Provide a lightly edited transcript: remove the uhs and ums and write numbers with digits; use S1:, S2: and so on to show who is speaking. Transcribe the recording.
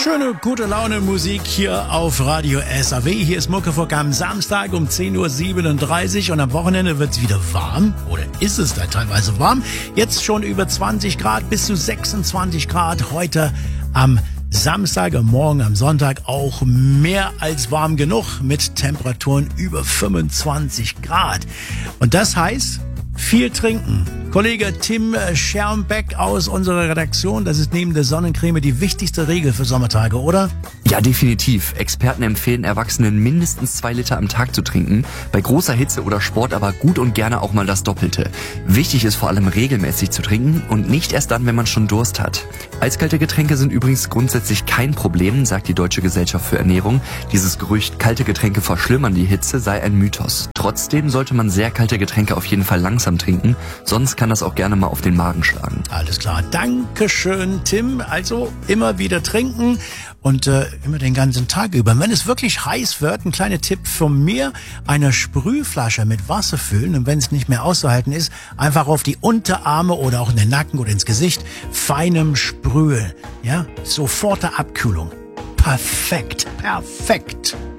S1: Schöne, gute Laune Musik hier auf Radio SAW. Hier ist Muckefuck am Samstag um 10.37 Uhr und am Wochenende wird's wieder warm. Oder ist es da teilweise warm? Jetzt schon über 20 Grad bis zu 26 Grad. Heute am Samstag und morgen am Sonntag auch mehr als warm genug mit Temperaturen über 25 Grad. Und das heißt, viel trinken. Kollege Tim Schermbeck aus unserer Redaktion, das ist neben der Sonnencreme die wichtigste Regel für Sommertage, oder?
S2: Ja, definitiv. Experten empfehlen Erwachsenen mindestens 2 Liter am Tag zu trinken. Bei großer Hitze oder Sport aber gut und gerne auch mal das Doppelte. Wichtig ist vor allem regelmäßig zu trinken und nicht erst dann, wenn man schon Durst hat. Eiskalte Getränke sind übrigens grundsätzlich kein Problem, sagt die Deutsche Gesellschaft für Ernährung. Dieses Gerücht, kalte Getränke verschlimmern die Hitze, sei ein Mythos. Trotzdem sollte man sehr kalte Getränke auf jeden Fall langsam trinken, sonst kann das auch gerne mal auf den Magen schlagen.
S1: Alles klar, Dankeschön, Tim. Also immer wieder trinken und immer den ganzen Tag über. Und wenn es wirklich heiß wird, ein kleiner Tipp von mir, eine Sprühflasche mit Wasser füllen und wenn es nicht mehr auszuhalten ist, einfach auf die Unterarme oder auch in den Nacken oder ins Gesicht feinem Sprühen. Ja, sofortige Abkühlung. Perfekt, perfekt.